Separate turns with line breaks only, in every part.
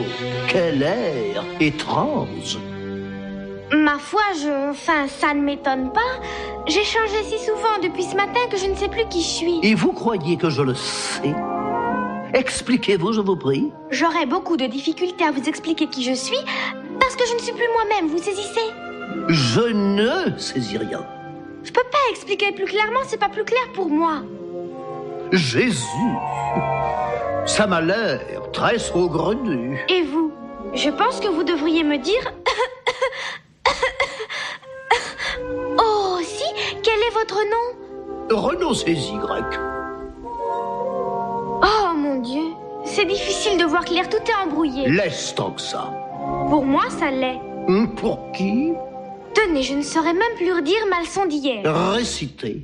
quel air étrange.
Ma foi, ça ne m'étonne pas. J'ai changé si souvent depuis ce matin que je ne sais plus qui je suis.
Et vous croyez que je le sais? Expliquez-vous, je vous prie.
J'aurais beaucoup de difficultés à vous expliquer qui je suis parce que je ne suis plus moi-même, vous saisissez?
Je ne saisis rien.
Je peux pas expliquer plus clairement, c'est pas plus clair pour moi.
Jésus, ça m'a l'air très saugrenu.
Et vous? Je pense que vous devriez me dire... Oh, si, quel est votre nom?
Renaud Cézy, grec.
Oh, mon Dieu, c'est difficile de voir clair, tout est embrouillé.
Laisse tant que ça.
Pour moi, ça l'est.
Pour qui?
Tenez, je ne saurais même plus redire ma leçon d'hier.
Récitez.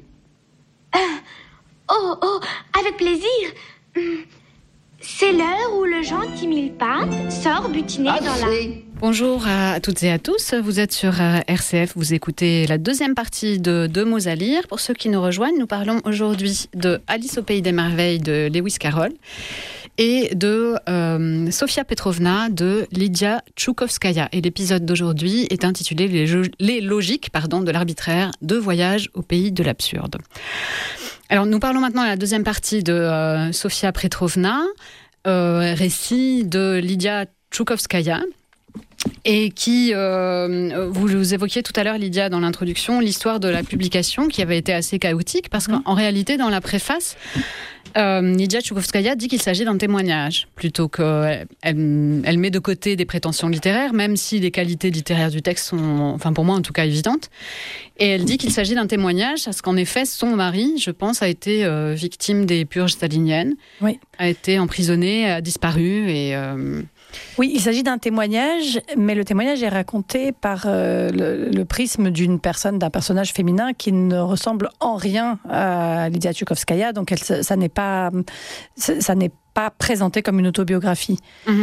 Oh, avec plaisir. C'est l'heure où le gentil mille-pattes sort butiner dans la...
Bonjour à toutes et à tous, vous êtes sur RCF, vous écoutez la deuxième partie de Deux mots à lire. Pour ceux qui nous rejoignent, nous parlons aujourd'hui de Alice au pays des merveilles de Lewis Carroll et de Sofia Petrovna de Lydia Tchoukovskaya. Et l'épisode d'aujourd'hui est intitulé Les logiques de l'arbitraire de voyage au pays de l'absurde. Alors nous parlons maintenant de la deuxième partie de Sofia Petrovna, récit de Lydia Tchoukovskaya. Et qui, vous évoquiez tout à l'heure, Lydia, dans l'introduction, l'histoire de la publication qui avait été assez chaotique, parce qu'en réalité, dans la préface, Lydia Tchoukovskaya dit qu'il s'agit d'un témoignage, plutôt qu'elle met de côté des prétentions littéraires, même si les qualités littéraires du texte sont, enfin pour moi en tout cas, évidentes. Et elle dit qu'il s'agit d'un témoignage, parce qu'en effet, son mari, je pense, a été victime des purges staliniennes,
oui.
A été emprisonné, a disparu et...
Oui, il s'agit d'un témoignage, mais le témoignage est raconté par le prisme d'un personnage féminin qui ne ressemble en rien à Lydia Tchoukovskaya, donc ça n'est pas présenté comme une autobiographie.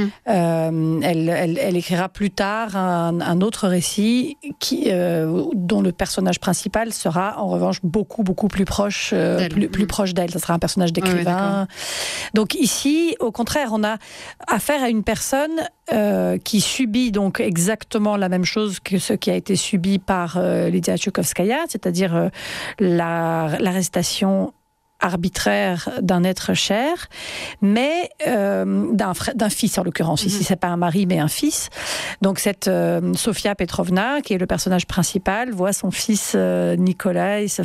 Elle écrira plus tard un autre récit dont le personnage principal sera en revanche beaucoup plus proche plus proche d'elle. Ça sera un personnage d'écrivain. Donc ici, au contraire, on a affaire à une personne qui subit donc exactement la même chose que ce qui a été subi par Lydia Tchoukovskaya, c'est-à-dire l'arrestation arbitraire d'un être cher, mais d'un fils en l'occurrence. Ici, c'est pas un mari, mais un fils. Donc cette Sofia Petrovna, qui est le personnage principal, voit son fils Nikolai se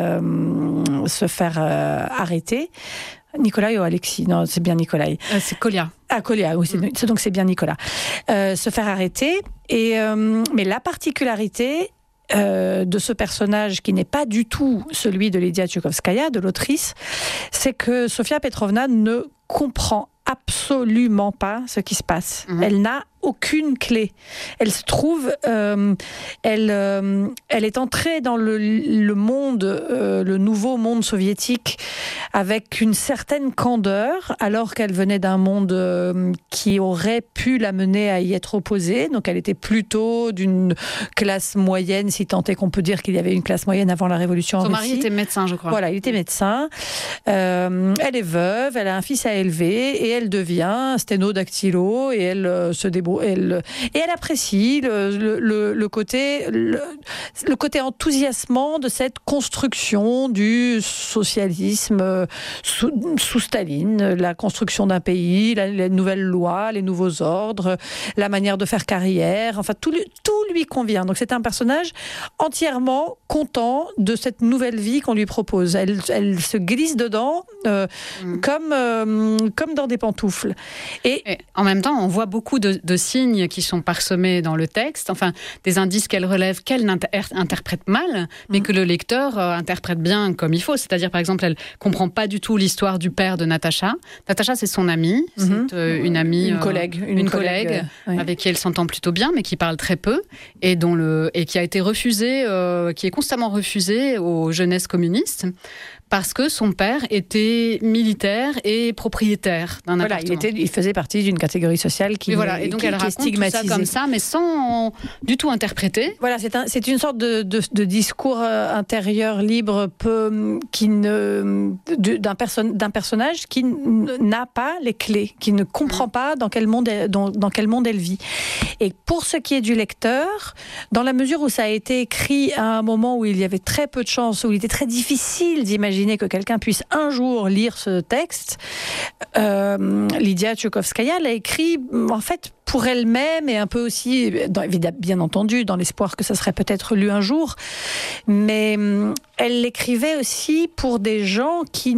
faire arrêter. Nikolai ou Alexis? Non, c'est bien Nikolai.
C'est Kolia.
Ah, Kolia, oui, donc c'est bien Nicolas. Se faire arrêter. Mais la particularité de ce personnage qui n'est pas du tout celui de Lydia Tchoukovskaya, de l'autrice, c'est que Sofia Petrovna ne comprend absolument pas ce qui se passe. Elle n'a aucune clé. Elle se trouve, elle est entrée dans le monde, le nouveau monde soviétique, avec une certaine candeur, alors qu'elle venait d'un monde qui aurait pu l'amener à y être opposée. Donc elle était plutôt d'une classe moyenne, si tant est qu'on peut dire qu'il y avait une classe moyenne avant la Révolution en Russie.
Son mari était médecin, je crois.
Voilà, il était médecin. Elle est veuve, elle a un fils à élever, et elle devient sténodactylo, et elle se débrouille. Et elle apprécie le côté enthousiasmant de cette construction du socialisme sous Staline, la construction d'un pays, les nouvelles lois, les nouveaux ordres, la manière de faire carrière, enfin tout lui convient. Donc c'est un personnage entièrement content de cette nouvelle vie qu'on lui propose. Elle se glisse dedans comme dans des pantoufles. Et
en même temps, on voit beaucoup de signes qui sont parsemés dans le texte, enfin des indices qu'elle relève, qu'elle interprète mal, mais que le lecteur interprète bien comme il faut. C'est-à-dire, par exemple, elle comprend pas du tout l'histoire du père de Natacha. Natacha, c'est son amie, c'est une amie, une collègue avec qui elle s'entend plutôt bien, mais qui parle très peu et qui a été refusée, qui est constamment refusée aux jeunesses communistes parce que son père était militaire et propriétaire d'un appartement.
Il faisait partie d'une catégorie sociale qui
et donc elle
est
raconte
stigmatisée.
tout ça comme ça, mais sans du tout interpréter.
Voilà, c'est une sorte de discours intérieur libre d'un personnage qui n'a pas les clés, qui ne comprend pas dans quel monde elle vit. Et pour ce qui est du lecteur, dans la mesure où ça a été écrit à un moment où il y avait très peu de chance, où il était très difficile d'imaginer que quelqu'un puisse un jour lire ce texte, Lydia Tchaikovskaya l'a écrit en fait pour elle-même et un peu aussi, bien entendu, dans l'espoir que ça serait peut-être lu un jour, mais elle l'écrivait aussi pour des gens qui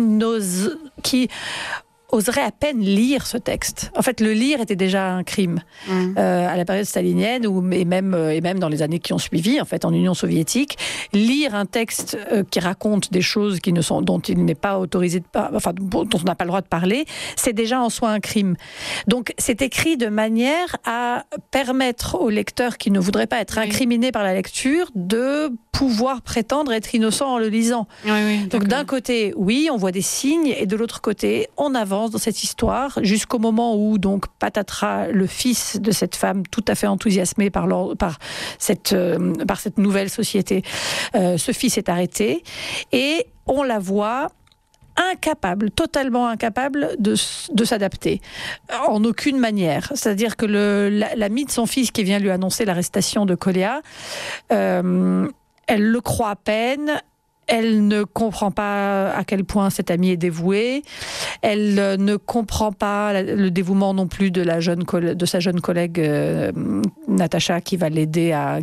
oseraient à peine lire ce texte. En fait, le lire était déjà un crime à la période stalinienne et même dans les années qui ont suivi, en fait, en Union soviétique. Lire un texte qui raconte des choses dont il n'est pas autorisé dont on n'a pas le droit de parler, c'est déjà en soi un crime. Donc, c'est écrit de manière à permettre aux lecteurs qui ne voudraient pas être incriminés par la lecture de pouvoir prétendre être innocent en le lisant. Donc, d'un côté, oui, on voit des signes, et de l'autre côté, on avance dans cette histoire jusqu'au moment où donc Patatras, le fils de cette femme tout à fait enthousiasmée par cette nouvelle société, ce fils est arrêté et on la voit totalement incapable de s'adapter, en aucune manière. C'est-à-dire que l'ami de son fils qui vient lui annoncer l'arrestation de Kolya, elle le croit à peine. Elle ne comprend pas à quel point cette amie est dévouée. Elle ne comprend pas le dévouement non plus de sa jeune collègue Natacha, qui va l'aider à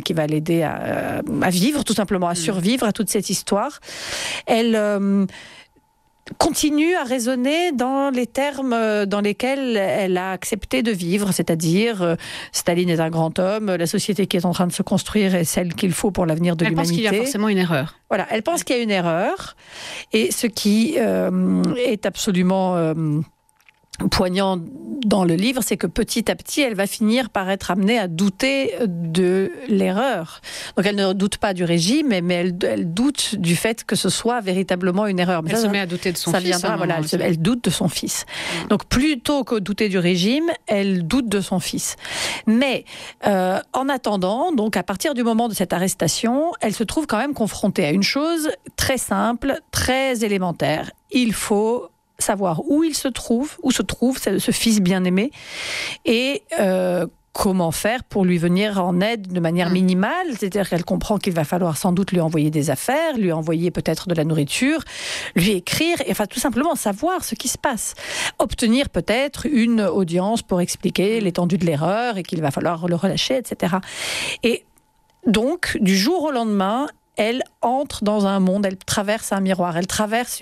vivre, tout simplement, à survivre à toute cette histoire. Elle continue à raisonner dans les termes dans lesquels elle a accepté de vivre, c'est-à-dire Staline est un grand homme, la société qui est en train de se construire est celle qu'il faut pour l'avenir de l'humanité.
Elle pense qu'il y a forcément une erreur.
Voilà, elle pense qu'il y a une erreur, et ce qui est absolument poignant dans le livre, c'est que petit à petit, elle va finir par être amenée à douter de l'erreur. Donc elle ne doute pas du régime, mais elle doute du fait que ce soit véritablement une erreur.
Elle se met à douter de son fils.
Viendra, elle doute de son fils. Donc plutôt que douter du régime, elle doute de son fils. Mais en attendant, donc à partir du moment de cette arrestation, elle se trouve quand même confrontée à une chose très simple, très élémentaire. Il faut savoir où se trouve ce fils bien-aimé, et comment faire pour lui venir en aide de manière minimale. C'est-à-dire qu'elle comprend qu'il va falloir sans doute lui envoyer des affaires, lui envoyer peut-être de la nourriture, lui écrire, et tout simplement savoir ce qui se passe. Obtenir peut-être une audience pour expliquer l'étendue de l'erreur et qu'il va falloir le relâcher, etc. Et donc, du jour au lendemain, elle entre dans un monde, elle traverse un miroir, elle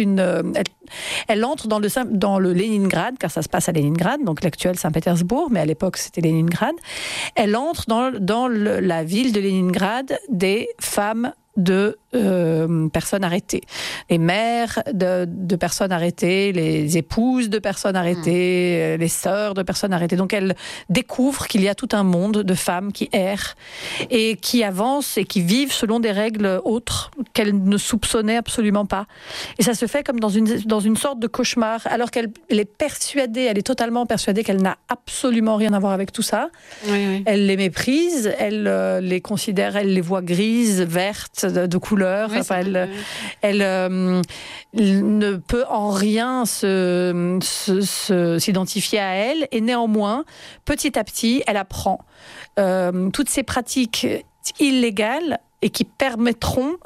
entre dans le Leningrad, car ça se passe à Leningrad, donc l'actuel Saint-Pétersbourg, mais à l'époque c'était Leningrad. Elle entre dans la ville de Leningrad des femmes de personnes arrêtées, les mères de personnes arrêtées, les épouses de personnes arrêtées, les sœurs de personnes arrêtées. Donc elle découvre qu'il y a tout un monde de femmes qui errent et qui avancent et qui vivent selon des règles autres qu'elle ne soupçonnait absolument pas. Et ça se fait comme dans une sorte de cauchemar, alors qu'elle est persuadée, elle est totalement persuadée qu'elle n'a absolument rien à voir avec tout ça. Oui. Elle les méprise, elle les considère, elle les voit grises, vertes, de couleurs. Oui, elle ne peut en rien s'identifier à elle, et néanmoins, petit à petit, elle apprend toutes ces pratiques illégales et qui permettent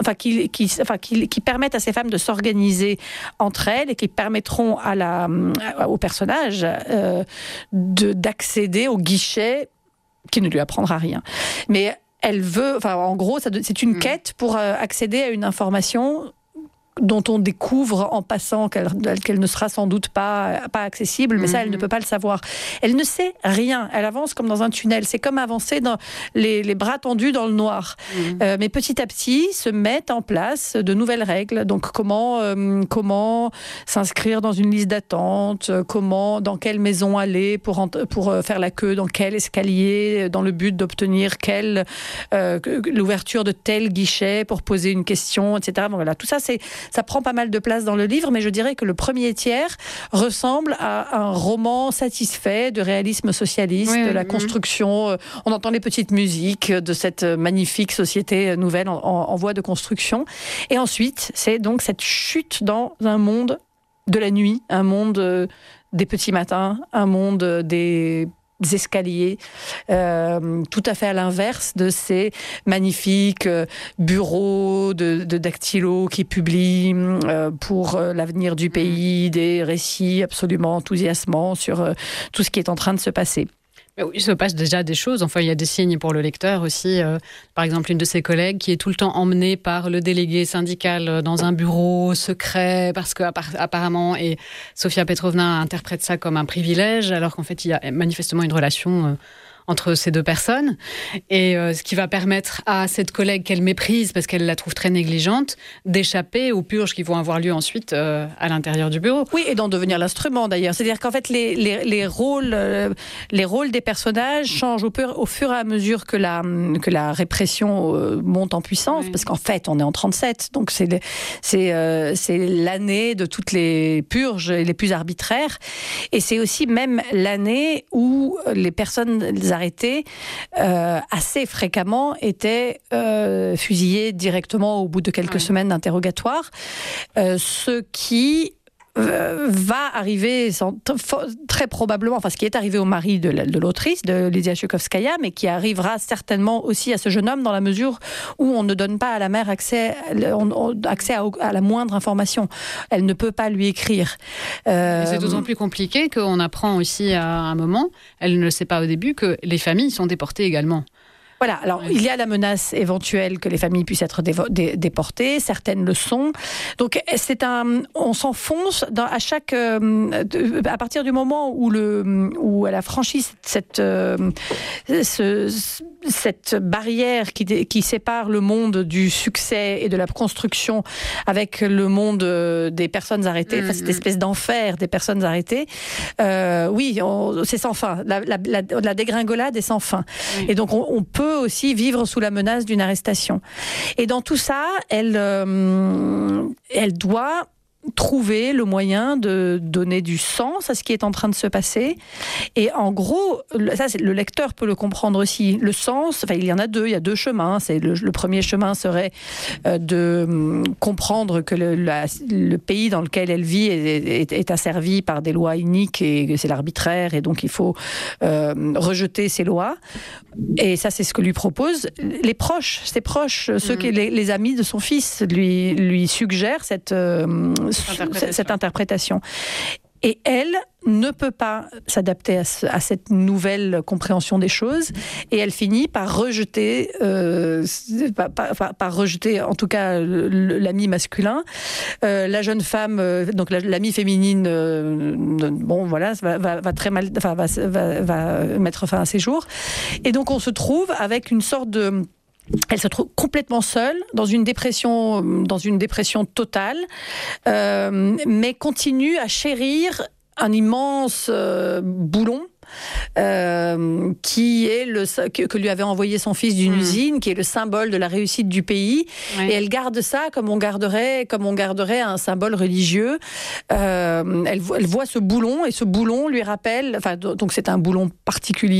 à ces femmes de s'organiser entre elles, et qui permettront au personnage d'accéder au guichet qui ne lui apprendra rien. Mais elle veut, en gros, c'est une quête pour accéder à une information dont on découvre en passant qu'elle ne sera sans doute pas accessible, mais ça, elle ne peut pas le savoir. Elle ne sait rien. Elle avance comme dans un tunnel. C'est comme avancer dans les bras tendus dans le noir. Mais petit à petit, se mettent en place de nouvelles règles. Donc, comment s'inscrire dans une liste d'attente, dans quelle maison aller pour faire la queue, dans quel escalier, dans le but d'obtenir l'ouverture de tel guichet pour poser une question, etc. Bon, voilà, tout ça, ça prend pas mal de place dans le livre, mais je dirais que le premier tiers ressemble à un roman satisfait de réalisme socialiste, de la construction. On entend les petites musiques de cette magnifique société nouvelle en voie de construction. Et ensuite, c'est donc cette chute dans un monde de la nuit, un monde des petits matins, un monde des escaliers, tout à fait à l'inverse de ces magnifiques bureaux de dactylo qui publient pour l'avenir du pays des récits absolument enthousiasmants sur tout ce qui est en train de se passer.
Il se passe déjà des choses, enfin il y a des signes pour le lecteur aussi. Par exemple, une de ses collègues qui est tout le temps emmenée par le délégué syndical dans un bureau secret parce qu'apparemment, et Sofia Petrovna interprète ça comme un privilège, alors qu'en fait il y a manifestement une relation entre ces deux personnes, et ce qui va permettre à cette collègue qu'elle méprise parce qu'elle la trouve très négligente d'échapper aux purges qui vont avoir lieu ensuite à l'intérieur du bureau.
Oui, et d'en devenir l'instrument d'ailleurs. C'est-à-dire qu'en fait les rôles des personnages changent au fur et à mesure que la répression monte en puissance, parce qu'en fait on est en 37, donc c'est l'année de toutes les purges les plus arbitraires, et c'est aussi même l'année où les personnes arrêtés assez fréquemment étaient fusillés directement au bout de quelques semaines d'interrogatoire, ce qui va arriver très probablement, enfin ce qui est arrivé au mari de l'autrice, de Lydia Tchaikovskaya, mais qui arrivera certainement aussi à ce jeune homme dans la mesure où on ne donne pas à la mère accès à la moindre information. Elle ne peut pas lui écrire.
C'est d'autant plus compliqué qu'on apprend aussi à un moment, elle ne le sait pas au début, que les familles sont déportées également.
Voilà, alors il y a la menace éventuelle que les familles puissent être déportées, certaines le sont. Donc on s'enfonce à partir du moment où elle a franchi cette barrière qui sépare le monde du succès et de la construction avec le monde des personnes arrêtées, cette espèce d'enfer des personnes arrêtées. Oui, c'est sans fin. La dégringolade est sans fin. Oui. Et donc on peut aussi vivre sous la menace d'une arrestation. Et dans tout ça, elle doit trouver le moyen de donner du sens à ce qui est en train de se passer. Et en gros, ça, le lecteur peut le comprendre aussi. Le sens, enfin, il y en a deux. Il y a deux chemins. Le premier chemin serait de comprendre que le pays dans lequel elle vit est asservi par des lois iniques et c'est l'arbitraire, et donc il faut rejeter ces lois. Et ça, c'est ce que lui proposent ses proches, ceux qui les amis de son fils lui suggèrent cette interprétation. Et elle ne peut pas s'adapter à cette nouvelle compréhension des choses, et elle finit par rejeter, en tout cas l'ami masculin. La jeune femme, donc l'amie féminine, va très mal, va mettre fin à ses jours. Et donc on se trouve avec une sorte de... Elle se trouve complètement seule, dans une dépression totale, mais continue à chérir un immense boulon qui est que lui avait envoyé son fils d'une usine, qui est le symbole de la réussite du pays. Oui. Et elle garde ça comme on garderait un symbole religieux. Elle voit ce boulon, et ce boulon lui rappelle, donc c'est un boulon particulier